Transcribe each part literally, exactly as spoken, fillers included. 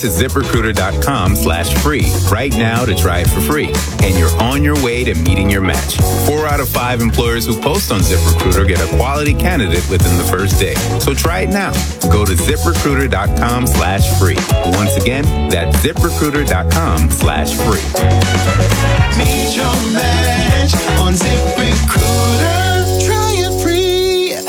to ZipRecruiter.com slash free right now to try it for free. And you're on your way to meeting your match. Four out of five employers who post on ZipRecruiter get a quality candidate within the first day. So try it now. Go to ZipRecruiter.com slash free. Once again, that's ZipRecruiter.com slash free. Meet your match on ZipRecruiter. Try it free.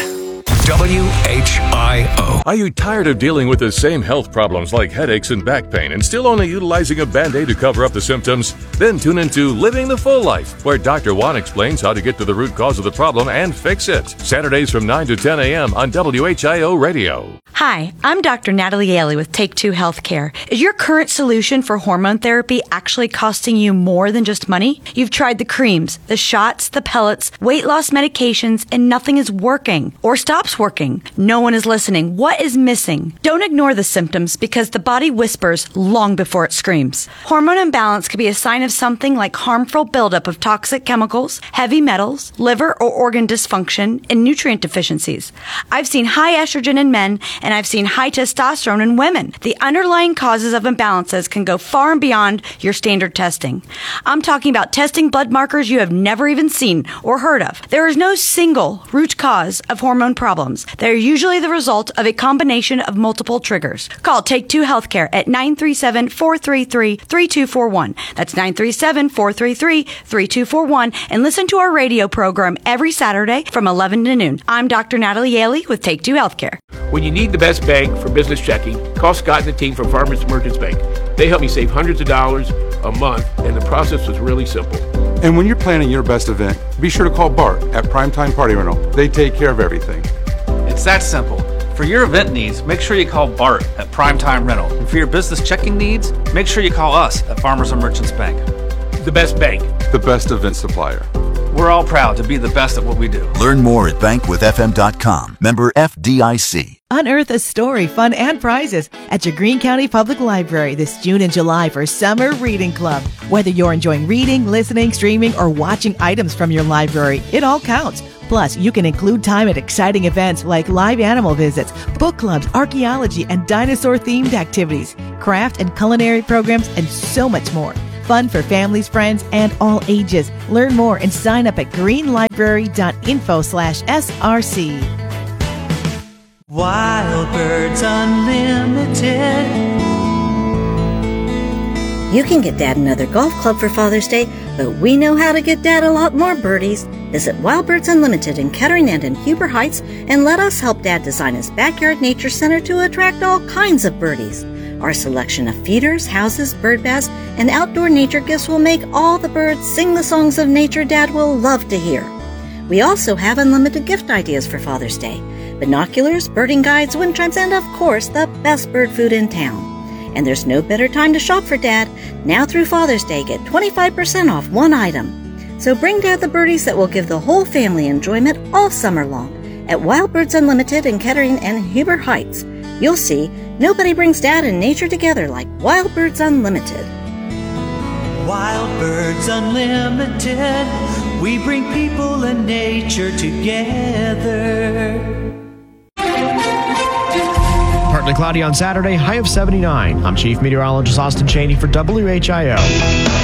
W H I O. Are you tired of dealing with the same health problems like headaches and back pain and still only utilizing a Band-Aid to cover up the symptoms? Then tune into Living the Full Life, where Doctor Juan explains how to get to the root cause of the problem and fix it. Saturdays from nine to ten a.m. on W H I O Radio. Hi, I'm Doctor Natalie Ailey with Take Two Healthcare. Is your current solution for hormone therapy actually costing you more than just money? You've tried the creams, the shots, the pellets, weight loss medications, and nothing is working or stops working. No one is listening. What is missing? Don't ignore the symptoms because the body whispers long before it screams. Hormone imbalance could be a sign of something like harmful buildup of toxic chemicals, heavy metals, liver or organ dysfunction, and nutrient deficiencies. I've seen high estrogen in men and I've seen high testosterone in women. The underlying causes of imbalances can go far and beyond your standard testing. I'm talking about testing blood markers you have never even seen or heard of. There is no single root cause of hormone problems. They're usually the result of a combination of multiple triggers. Call Take Two Healthcare at nine three seven, four three three, three two four one. That's nine three seven, four three three, three two four one. And listen to our radio program every Saturday from eleven to noon. I'm Doctor Natalie Ailey with Take Two Healthcare. When you need the best bank for business checking, call Scott and the team from Farmers Merchants Bank. They helped me save hundreds of dollars a month, and the process was really simple. And when you're planning your best event, be sure to call Bart at Primetime Party Rental. They take care of everything. It's that simple. For your event needs, make sure you call Bart at Primetime Rental. And for your business checking needs, make sure you call us at Farmers and Merchants Bank. The best bank. The best event supplier. We're all proud to be the best at what we do. Learn more at bank with f m dot com. Member F D I C. Unearth a story, fun, and prizes at your Greene County Public Library this June and July for Summer Reading Club. Whether you're enjoying reading, listening, streaming, or watching items from your library, it all counts. Plus, you can include time at exciting events like live animal visits, book clubs, archaeology, and dinosaur-themed activities, craft and culinary programs, and so much more. Fun for families, friends, and all ages. Learn more and sign up at greenlibrary.info slash SRC. Wild Birds Unlimited. You can get Dad another golf club for Father's Day, but we know how to get Dad a lot more birdies. Visit Wild Birds Unlimited in Kettering and in Huber Heights and let us help Dad design his backyard nature center to attract all kinds of birdies. Our selection of feeders, houses, bird baths, and outdoor nature gifts will make all the birds sing the songs of nature Dad will love to hear. We also have unlimited gift ideas for Father's Day. Binoculars, birding guides, wind chimes, and of course, the best bird food in town. And there's no better time to shop for Dad. Now through Father's Day, get twenty-five percent off one item. So bring Dad the birdies that will give the whole family enjoyment all summer long. At Wild Birds Unlimited in Kettering and Huber Heights, you'll see nobody brings Dad and nature together like Wild Birds Unlimited. Wild Birds Unlimited. We bring people and nature together. Partly cloudy on Saturday, high of seventy-nine. I'm Chief Meteorologist Austin Cheney for W H I O.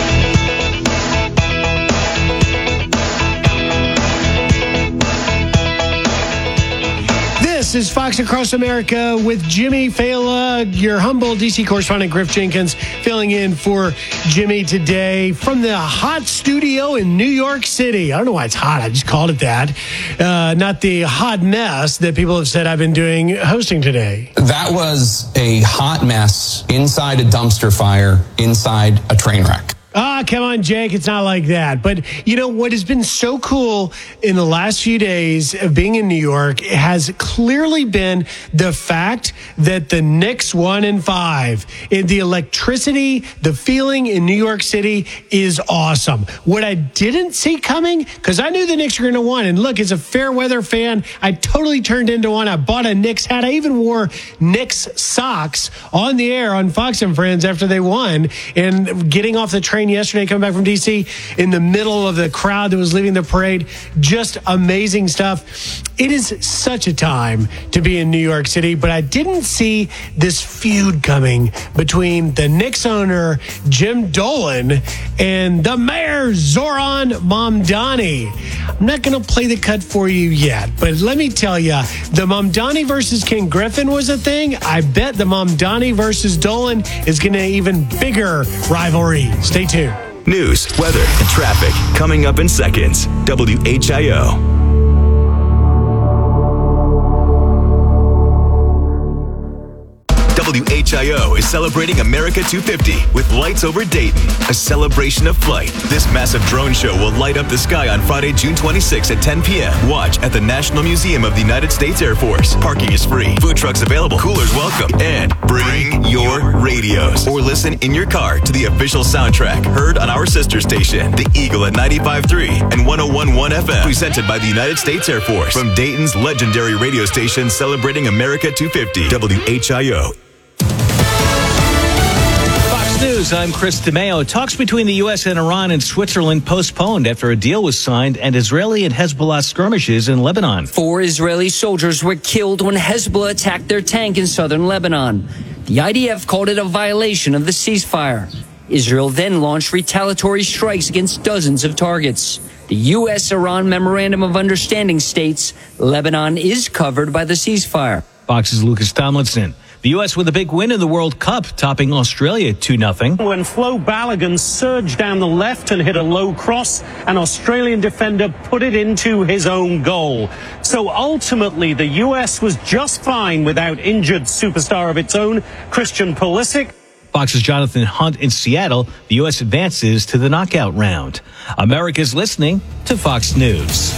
This is Fox Across America with Jimmy Fela, your humble D C correspondent Griff Jenkins, filling in for Jimmy today from the hot studio in New York City. I don't know why it's hot. I just called it that. Uh, not the hot mess that people have said I've been doing hosting today. That was a hot mess inside a dumpster fire, inside a train wreck. Ah, come on, Jake. It's not like that. But, you know, what has been so cool in the last few days of being in New York has clearly been the fact that the Knicks won in five. And the electricity, the feeling in New York City is awesome. What I didn't see coming, because I knew the Knicks were going to win. And look, as a fair weather fan, I totally turned into one. I bought a Knicks hat. I even wore Knicks socks on the air on Fox and Friends after they won. And getting off the train yesterday, coming back from D C, in the middle of the crowd that was leaving the parade. Just amazing stuff. It is such a time to be in New York City, but I didn't see this feud coming between the Knicks owner, Jim Dolan, and the mayor, Zoran Mamdani. I'm not going to play the cut for you yet, but let me tell you, the Mamdani versus King Griffin was a thing. I bet the Mamdani versus Dolan is going to even bigger rivalry. Stay tuned. News, weather, and traffic coming up in seconds. W H I O. W H I O is celebrating America two fifty with Lights Over Dayton, a celebration of flight. This massive drone show will light up the sky on Friday, June twenty-sixth at ten p.m. Watch at the National Museum of the United States Air Force. Parking is free, food trucks available, coolers welcome, and bring your radios or listen in your car to the official soundtrack heard on our sister station, The Eagle at ninety-five point three and one oh one point one F M, presented by the United States Air Force from Dayton's legendary radio station celebrating America two fifty. W H I O. News, I'm Chris DeMeo. Talks between the U S and Iran and Switzerland postponed after a deal was signed and Israeli and Hezbollah skirmishes in Lebanon. Four Israeli soldiers were killed when Hezbollah attacked their tank in southern Lebanon. The I D F called it a violation of the ceasefire. Israel then launched retaliatory strikes against dozens of targets. The U S-Iran Memorandum of Understanding states Lebanon is covered by the ceasefire. Fox's Lucas Tomlinson. The U S with a big win in the World Cup, topping Australia two nothing. When Flo Balogun surged down the left and hit a low cross, an Australian defender put it into his own goal. So ultimately, the U S was just fine without injured superstar of its own, Christian Pulisic. Fox's Jonathan Hunt in Seattle. The U S advances to the knockout round. America's listening to Fox News.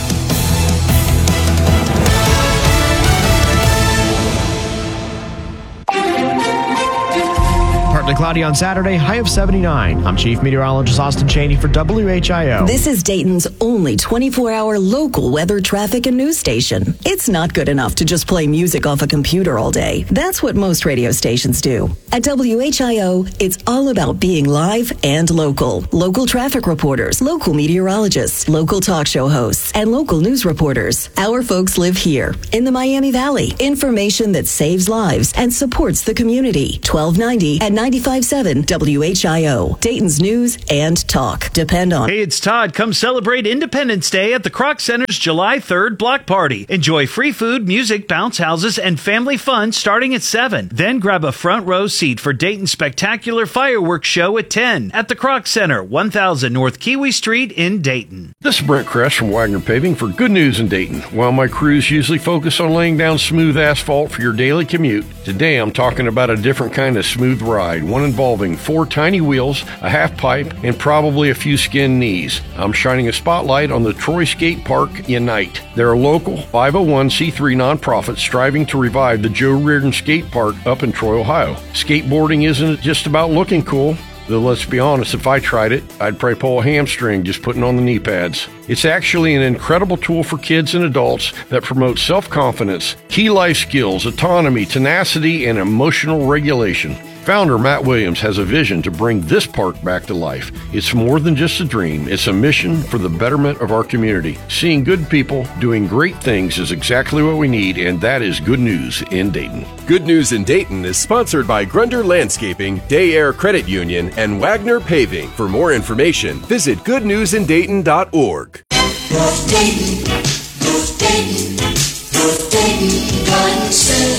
Partly cloudy on Saturday, high of seventy-nine. I'm Chief Meteorologist Austin Cheney for W H I O. This is Dayton's only twenty-four hour local weather, traffic, and news station. It's not good enough to just play music off a computer all day. That's what most radio stations do. At W H I O, it's all about being live and local. Local traffic reporters, local meteorologists, local talk show hosts, and local news reporters. Our folks live here in the Miami Valley. Information that saves lives and supports the community. twelve ninety at ninety-five point seven W H I O. Dayton's news and talk. Depend on. Hey, it's Todd. Come celebrate Independence Day at the Kroc Center's July third block party. Enjoy free food, music, bounce houses, and family fun starting at seven. Then grab a front row seat for Dayton's spectacular fireworks show at ten at the Kroc Center, one thousand North Kiwi Street in Dayton. This is Brent Kress from Wagner Paving for Good News in Dayton. While my crews usually focus on laying down smooth asphalt for your daily commute, today I'm talking about a different kind of smooth ride, one involving four tiny wheels, a half pipe, and probably a few skinned knees. I'm shining a spotlight on the Troy Skate Park Unite. They're a local five oh one c three nonprofit striving to revive the Joe Reardon Skate Park up in Troy, Ohio. Skateboarding isn't just about looking cool. Though let's be honest, if I tried it, I'd probably pull a hamstring just putting on the knee pads. It's actually an incredible tool for kids and adults that promotes self-confidence, key life skills, autonomy, tenacity, and emotional regulation. Founder Matt Williams has a vision to bring this park back to life. It's more than just a dream. It's a mission for the betterment of our community. Seeing good people doing great things is exactly what we need, and that is Good News in Dayton. Good News in Dayton is sponsored by Grunder Landscaping, Day Air Credit Union, and Wagner Paving. For more information, visit good news in dayton dot org. North Dayton, North Dayton, North Dayton Garden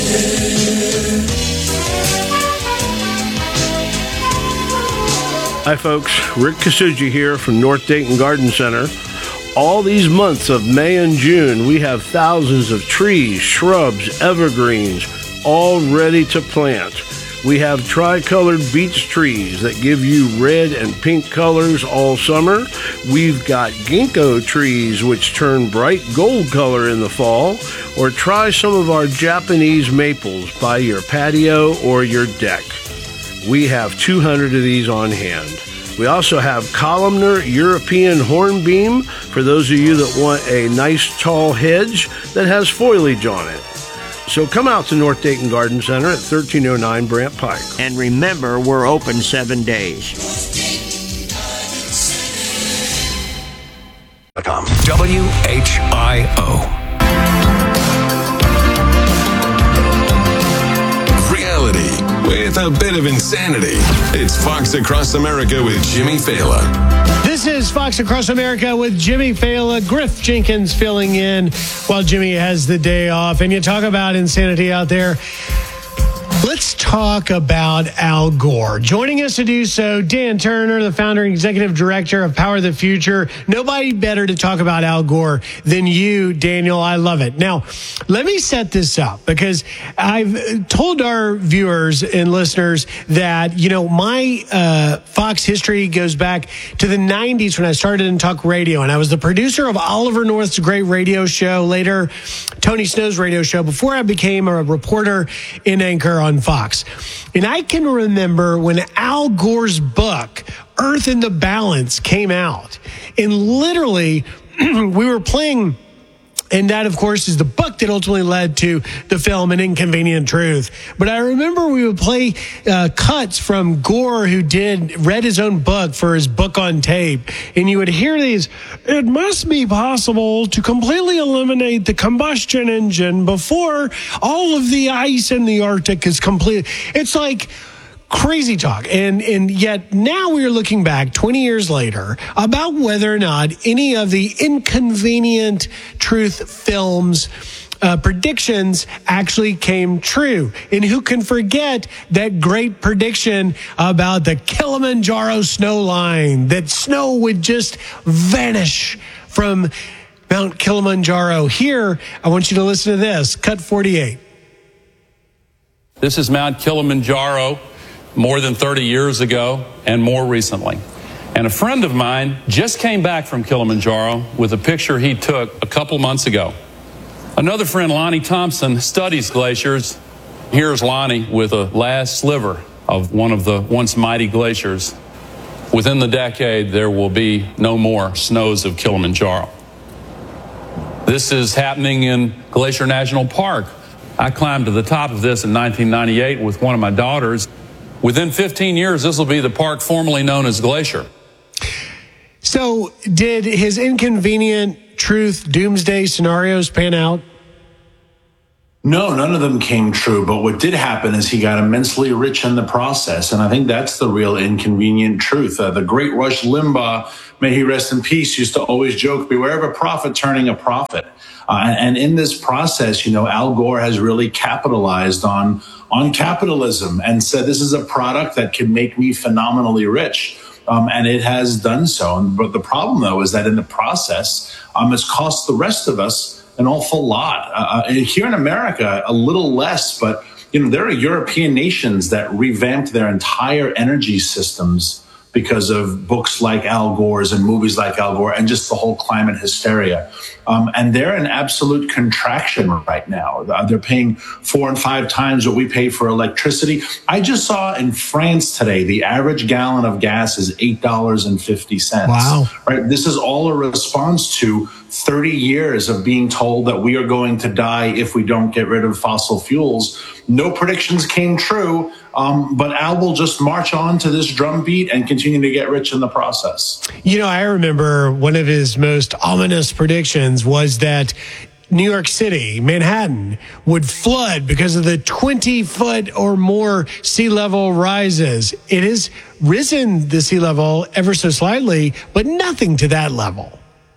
Center. Hi folks, Rick Kasuji here from North Dayton Garden Center. All these months of May and June, we have thousands of trees, shrubs, evergreens, all ready to plant. We have tri-colored beech trees that give you red and pink colors all summer. We've got ginkgo trees which turn bright gold color in the fall. Or try some of our Japanese maples by your patio or your deck. We have two hundred of these on hand. We also have columnar European hornbeam for those of you that want a nice tall hedge that has foliage on it. So come out to North Dayton Garden Center at thirteen oh nine Brant Pike. And remember, we're open seven days. W H I O. with a bit of insanity. It's Fox Across America with Jimmy Fallon. This is Fox Across America with Jimmy Fallon. Griff Jenkins filling in while Jimmy has the day off. And you talk about insanity out there. Let's talk about Al Gore. Joining us to do so, Dan Turner, the founder and executive director of Power the Future. Nobody better to talk about Al Gore than you, Daniel. I love it. Now, let me set this up because I've told our viewers and listeners that, you know, my uh, Fox history goes back to the nineties when I started in talk radio, and I was the producer of Oliver North's great radio show, later Tony Snow's radio show, before I became a reporter in anchor on Fox. And I can remember when Al Gore's book, Earth in the Balance, came out. And literally, we were playing, and that, of course, is the book that ultimately led to the film An Inconvenient Truth. But I remember we would play uh, cuts from Gore, who did read his own book for his book on tape. And you would hear these, it must be possible to completely eliminate the combustion engine before all of the ice in the Arctic is complete. It's like crazy talk. And and yet now we are looking back twenty years later about whether or not any of the Inconvenient Truth films uh, predictions actually came true. And who can forget that great prediction about the Kilimanjaro snow line, that snow would just vanish from Mount Kilimanjaro. Here, I want you to listen to this. Cut forty-eight. This is Mount Kilimanjaro, more than thirty years ago and more recently. And a friend of mine just came back from Kilimanjaro with a picture he took a couple months ago. Another friend, Lonnie Thompson, studies glaciers. Here's Lonnie with a last sliver of one of the once mighty glaciers. Within the decade, there will be no more snows of Kilimanjaro. This is happening in Glacier National Park. I climbed to the top of this in nineteen ninety-eight with one of my daughters. Within fifteen years, this will be the park formerly known as Glacier. So did his Inconvenient Truth doomsday scenarios pan out? No, none of them came true. But what did happen is he got immensely rich in the process. And I think that's the real inconvenient truth. Uh, the great Rush Limbaugh, may he rest in peace, used to always joke, beware of a prophet turning a profit. Uh, and in this process, you know, Al Gore has really capitalized on on capitalism and said, this is a product that can make me phenomenally rich. Um, and it has done so. And, but the problem, though, is that in the process, um, it's cost the rest of us an awful lot. Uh, and here in America, a little less. But, you know, there are European nations that revamped their entire energy systems because of books like Al Gore's and movies like Al Gore and just the whole climate hysteria. Um, and they're in absolute contraction right now. They're paying four and five times what we pay for electricity. I just saw in France today, the average gallon of gas is eight dollars and fifty cents. Wow. Right? This is all a response to thirty years of being told that we are going to die if we don't get rid of fossil fuels. No predictions came true, um, but Al will just march on to this drumbeat and continue to get rich in the process. You know, I remember one of his most ominous predictions was that New York City, Manhattan, would flood because of the twenty foot or more sea level rises. It has risen the sea level ever so slightly, but nothing to that level.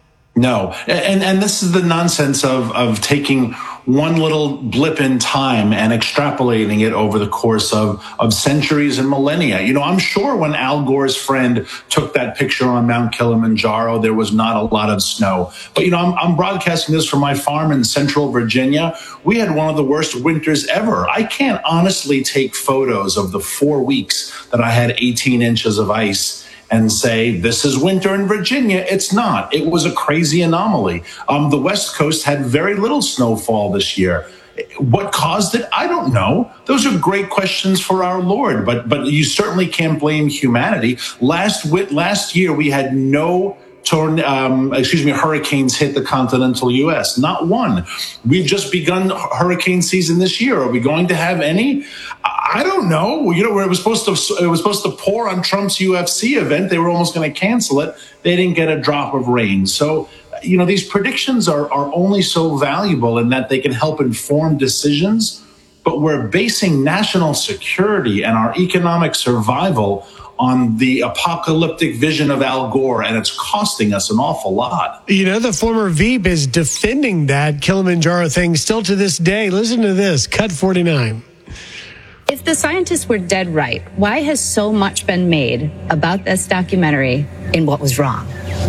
No. And and this is the nonsense of, of taking one little blip in time and extrapolating it over the course of, of centuries and millennia. You know, I'm sure when Al Gore's friend took that picture on Mount Kilimanjaro, there was not a lot of snow. But, you know, I'm, I'm broadcasting this from my farm in central Virginia. We had one of the worst winters ever. I can't honestly take photos of the four weeks that I had eighteen inches of ice and say, this is winter in Virginia. It's not. It was a crazy anomaly. Um, the West Coast had very little snowfall this year. What caused it? I don't know. Those are great questions for our Lord, but but you certainly can't blame humanity. Last last year, we had no torn, um, excuse me, hurricanes hit the continental U S. Not one. We've just begun hurricane season this year. Are we going to have any? I don't know. You know, it was supposed to it was supposed to pour on Trump's U F C event. They were almost going to cancel it. They didn't get a drop of rain. So, you know, these predictions are are only so valuable in that they can help inform decisions. but we're basing national security and our economic survival on the apocalyptic vision of Al Gore, and it's costing us an awful lot. You know, the former Veep is defending that Kilimanjaro thing still to this day. Listen to this, cut forty-nine. If the scientists were dead right, why has so much been made about this documentary and what was wrong?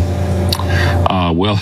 Uh, well,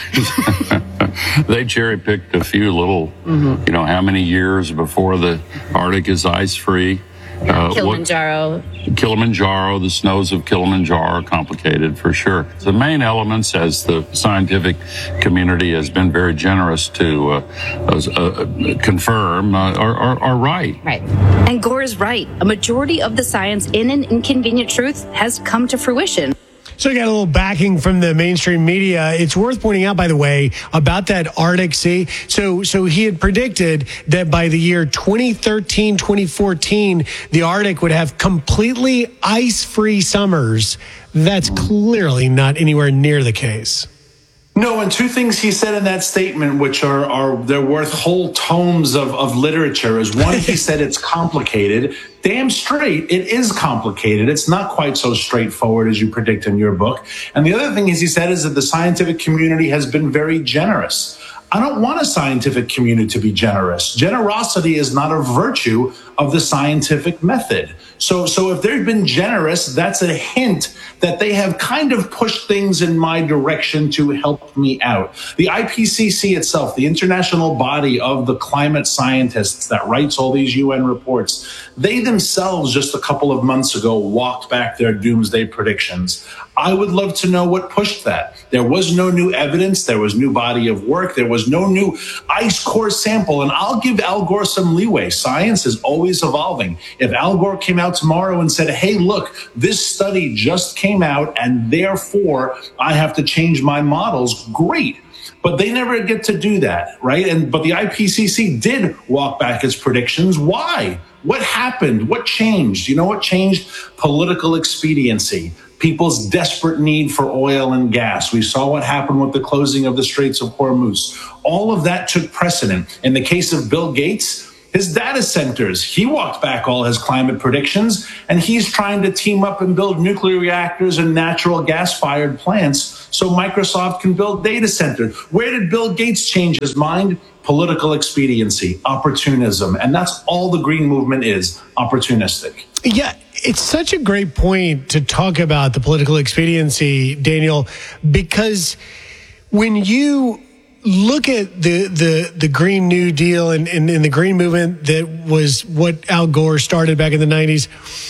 they cherry-picked a few little, mm-hmm. you know, how many years before the Arctic is ice-free. Uh, Kilimanjaro. What, Kilimanjaro, the snows of Kilimanjaro are complicated for sure. The main elements, as the scientific community has been very generous to uh, uh, confirm, uh, are, are, are right. Right. And Gore is right. A majority of the science in An Inconvenient Truth has come to fruition. So you got a little backing from the mainstream media. It's worth pointing out, by the way, about that Arctic Sea. So, so he had predicted that by the year twenty thirteen, twenty fourteen, the Arctic would have completely ice-free summers. That's clearly not anywhere near the case. No, and two things he said in that statement, which are, are they're worth whole tomes of, of literature, is one, he said it's complicated. Damn straight, it is complicated. It's not quite so straightforward as you predict in your book. And the other thing is he said is that the scientific community has been very generous. I don't want a scientific community to be generous. Generosity is not a virtue of the scientific method. So, so if they've been generous, that's a hint that they have kind of pushed things in my direction to help me out. The I P C C itself, the international body of the climate scientists that writes all these U N reports, they themselves just a couple of months ago walked back their doomsday predictions. I would love to know what pushed that. There was no new evidence. There was new body of work. There was no new ice core sample. And I'll give Al Gore some leeway. Science is always evolving. If Al Gore came out tomorrow and said, hey, look, this study just came out and therefore I have to change my models, great. But they never get to do that, right? And but the I P C C did walk back its predictions. Why? What happened? What changed? You know what changed? Political expediency. People's desperate need for oil and gas. We saw what happened with the closing of the Straits of Hormuz. All of that took precedent. In the case of Bill Gates, his data centers, he walked back all his climate predictions, and he's trying to team up and build nuclear reactors and natural gas-fired plants so Microsoft can build data centers. Where did Bill Gates change his mind? Political expediency, opportunism. And that's all the green movement is, opportunistic. Yeah, it's such a great point to talk about the political expediency, Daniel, because when you look at the the, the Green New Deal and, and, and the green movement that was what Al Gore started back in the nineties,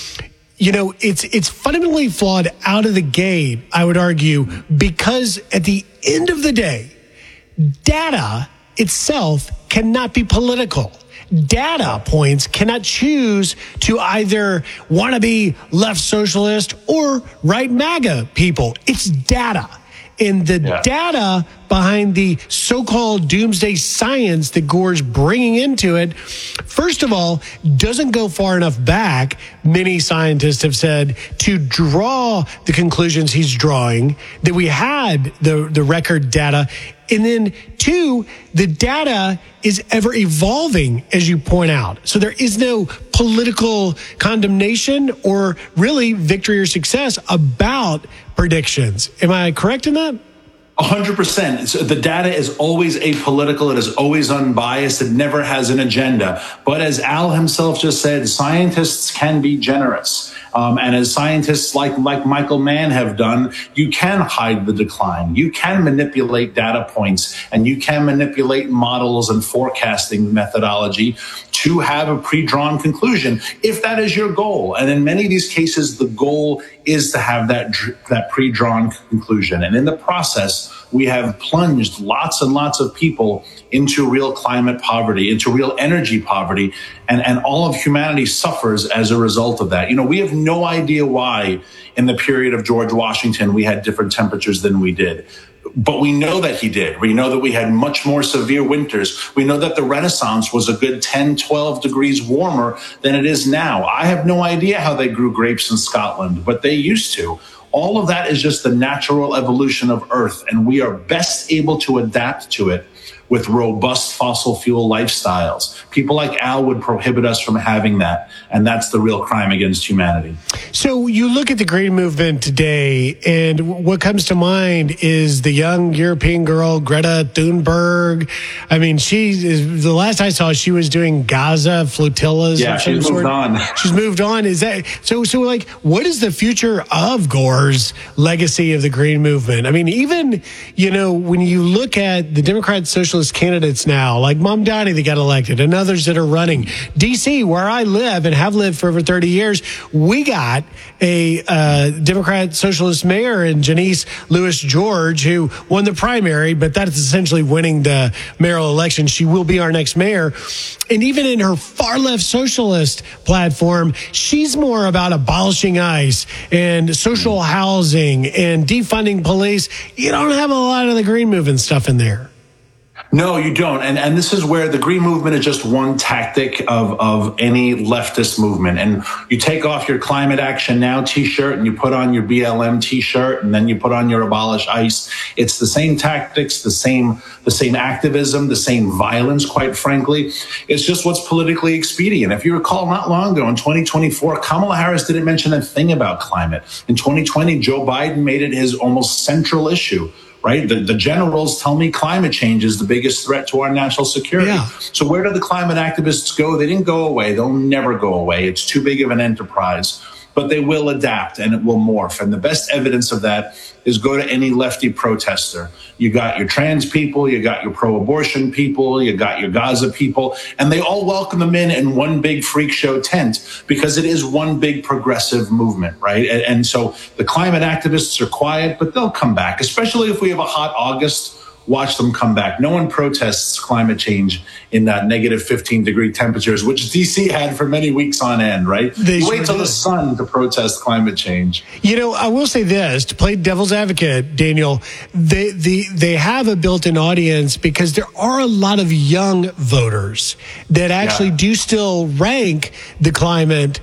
you know, it's it's fundamentally flawed out of the gate, I would argue, because at the end of the day, data itself cannot be political. Data points cannot choose to either want to be left socialist or right MAGA people. It's data. And the yeah. data behind the so-called doomsday science that Gore's bringing into it, first of all, doesn't go far enough back, many scientists have said, to draw the conclusions he's drawing, that we had the, the record data. And then, two, the data is ever evolving, as you point out. So there is no political condemnation or really victory or success about predictions. Am I correct in that? A hundred percent. The data is always apolitical. It is always unbiased. It never has an agenda. But as Al himself just said, scientists can be generous. Um, and as scientists like, like Michael Mann have done, you can hide the decline. You can manipulate data points, and you can manipulate models and forecasting methodology to have a pre-drawn conclusion, if that is your goal. And in many of these cases, the goal is to have that, that pre-drawn conclusion. And in the process, we have plunged lots and lots of people into real climate poverty, into real energy poverty, and, and all of humanity suffers as a result of that. You know, we have no idea why in the period of George Washington we had different temperatures than we did. But we know that he did. We know that we had much more severe winters. We know that the Renaissance was a good ten, twelve degrees warmer than it is now. I have no idea how they grew grapes in Scotland, but they used to. All of that is just the natural evolution of Earth, and we are best able to adapt to it with robust fossil fuel lifestyles. People like Al would prohibit us from having that, and that's the real crime against humanity. So you look at the green movement today, and what comes to mind is the young European girl, Greta Thunberg. I mean, she is, the last I saw, she was doing Gaza flotillas. Yeah, of some she's sort. moved on. She's moved on. Is that so? So, like, what is the future of Gore's legacy of the green movement? I mean, even, you know, when you look at the Democrat Socialist candidates now, like Mamdani that got elected and others that are running. D C, where I live and have lived for over thirty years, we got a uh, Democrat Socialist mayor in Janice Lewis George, who won the primary, but that's essentially winning the mayoral election. She will be our next mayor. And even in her far left socialist platform, she's more about abolishing ICE and social housing and defunding police. You don't have a lot of the green movement stuff in there. No, you don't. And and this is where the green movement is just one tactic of, of any leftist movement. And you take off your Climate Action Now T-shirt and you put on your B L M T-shirt and then you put on your Abolish ICE. It's the same tactics, the same the same activism, the same violence, quite frankly. It's just what's politically expedient. If you recall, not long ago in twenty twenty-four, Kamala Harris didn't mention a thing about climate. In twenty twenty, Joe Biden made it his almost central issue. Right? The, the generals tell me climate change is the biggest threat to our national security. Yeah. So where do the climate activists go? They didn't go away. They'll never go away. It's too big of an enterprise. But they will adapt and it will morph. And the best evidence of that is go to any lefty protester. You got your trans people, you got your pro-abortion people, you got your Gaza people, and they all welcome them in in one big freak show tent because it is one big progressive movement, right? And, and so the climate activists are quiet, but they'll come back, especially if we have a hot August. Watch them come back. No one protests climate change in that negative fifteen degree temperatures, which D C had for many weeks on end, right? They you wait till the sun to protest climate change. You know, I will say this, to play devil's advocate, Daniel, they, they, they have a built-in audience because there are a lot of young voters that actually yeah. do still rank the climate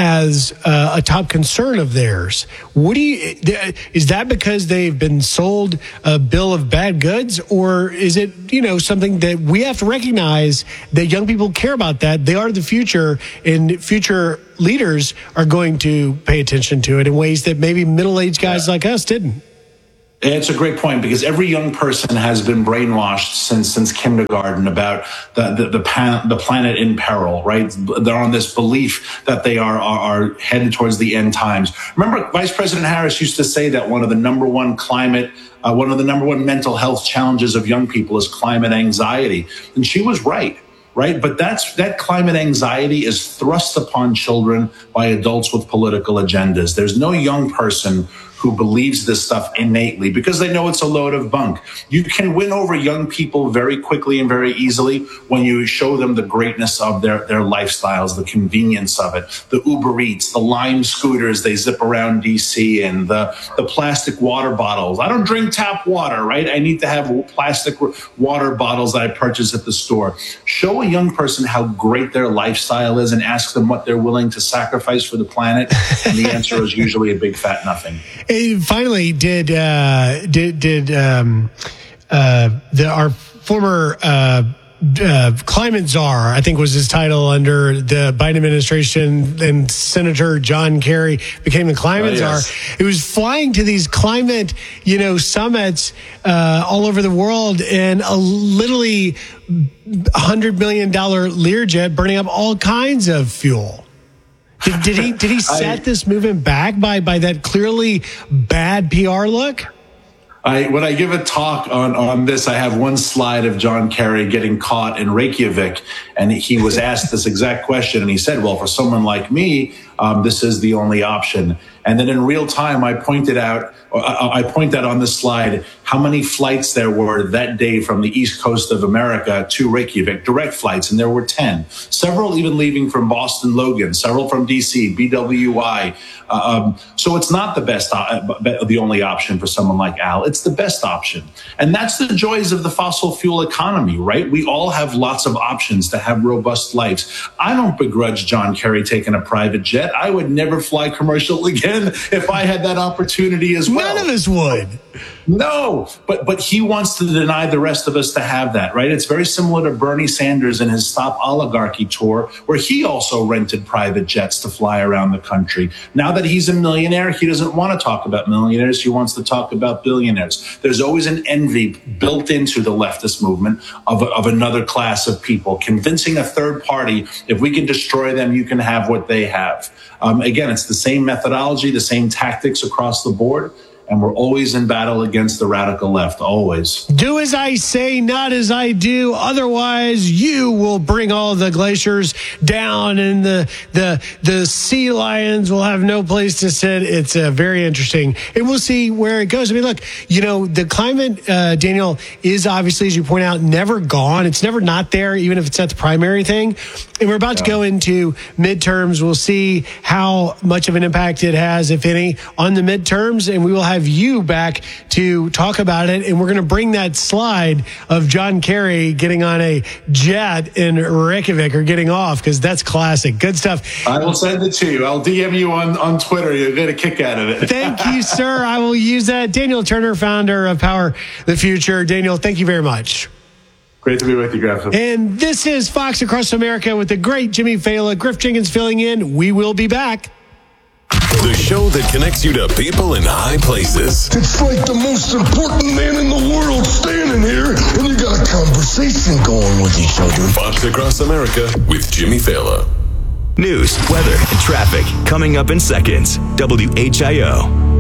as uh, a top concern of theirs. What do you, is that because they've been sold a bill of bad goods, or is it, you know, something that we have to recognize that young people care about that? They are the future, and future leaders are going to pay attention to it in ways that maybe middle-aged guys yeah. like us didn't. It's a great point because every young person has been brainwashed since since kindergarten about the the the, pan, the planet in peril, right? They're on this belief that they are, are are headed towards the end times. Remember, Vice President Harris used to say that one of the number one climate, uh, one of the number one mental health challenges of young people is climate anxiety, and she was right. Right. But that's that climate anxiety is thrust upon children by adults with political agendas. There's no young person who believes this stuff innately because they know it's a load of bunk. You can win over young people very quickly and very easily when you show them the greatness of their, their lifestyles, the convenience of it, the Uber Eats, the Lime scooters they zip around D C in, the, the plastic water bottles. I don't drink tap water, right? I need to have plastic water bottles that I purchase at the store. Show a young person how great their lifestyle is and ask them what they're willing to sacrifice for the planet. And the answer is usually a big fat nothing. And finally, did uh, did did um, uh, the, our former uh, uh, climate czar, I think was his title under the Biden administration, and Senator John Kerry became the climate oh, yes. czar. He was flying to these climate, you know, summits uh, all over the world in a literally one hundred million dollars Learjet, burning up all kinds of fuel. Did, did he did he set I, this movement back by by that clearly bad P R look? I, when I give a talk on, on this, I have one slide of John Kerry getting caught in Reykjavik, and he was asked this exact question, and he said, well, for someone like me, um, this is the only option. And then in real time, I pointed out, I point out on this slide how many flights there were that day from the east coast of America to Reykjavik, direct flights, and there were ten. Several even leaving from Boston Logan, several from D C, B W I. Um, so it's not the best, uh, the only option for someone like Al. It's the best option. And that's the joys of the fossil fuel economy, right? We all have lots of options to have robust lives. I don't begrudge John Kerry taking a private jet. I would never fly commercial again if I had that opportunity as well. None of us would. No, but but he wants to deny the rest of us to have that, right? It's very similar to Bernie Sanders and his Stop Oligarchy tour, where he also rented private jets to fly around the country. Now that he's a millionaire, he doesn't want to talk about millionaires. He wants to talk about billionaires. There's always an envy built into the leftist movement of, of another class of people, convincing a third party, if we can destroy them, you can have what they have. Um, again, it's the same methodology, the same tactics across the board. And we're always in battle against the radical left, always. Do as I say, not as I do. Otherwise, you will bring all the glaciers down and the the the sea lions will have no place to sit. It's uh, very interesting. And we'll see where it goes. I mean, look, you know, the climate, uh, Daniel, is obviously, as you point out, never gone. It's never not there, even if it's not the primary thing. And we're about yeah. to go into midterms. We'll see how much of an impact it has, if any, on the midterms. And we will have you back to talk about it, and we're going to bring that slide of John Kerry getting on a jet in Reykjavik or getting off, because that's classic. Good stuff. I will send it to you. I'll D M you on, on Twitter. You'll get a kick out of it. Thank you, sir. I will use that. Daniel Turner, founder of Power the Future. Daniel, thank you very much. Great to be with you, Griff. And this is Fox Across America with the great Jimmy Fallon. Griff Jenkins filling in. We will be back. The show that connects you to people in high places. It's like the most important man in the world standing here, and you got a conversation going with each other. Fox Across America with Jimmy Fallon. News, weather, and traffic coming up in seconds. W H I O.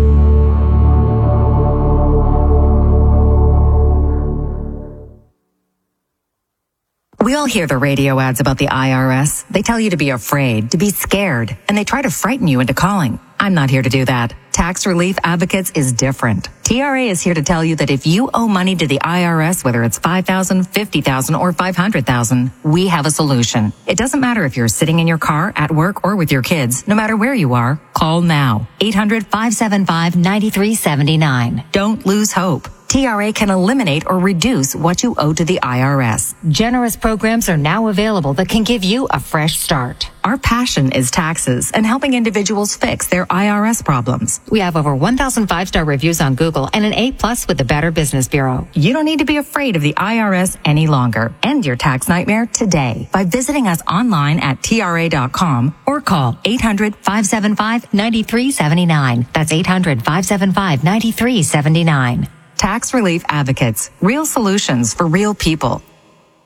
We all hear the radio ads about the I R S. They tell you to be afraid, to be scared, and they try to frighten you into calling. I'm not here to do that. Tax Relief Advocates is different. T R A is here to tell you that if you owe money to the I R S, whether it's five thousand dollars, fifty thousand dollars, or five hundred thousand dollars, we have a solution. It doesn't matter if you're sitting in your car, at work, or with your kids. No matter where you are, call now. eight hundred, five seven five, nine three seven nine. Don't lose hope. T R A can eliminate or reduce what you owe to the I R S. Generous programs are now available that can give you a fresh start. Our passion is taxes and helping individuals fix their I R S problems. We have over one thousand five-star reviews on Google and an A plus with the Better Business Bureau. You don't need to be afraid of the I R S any longer. End your tax nightmare today by visiting us online at T R A dot com or call eight hundred, five seven five, nine three seven nine. That's eight hundred, five seven five, nine three seven nine. Tax Relief Advocates. Real solutions for real people.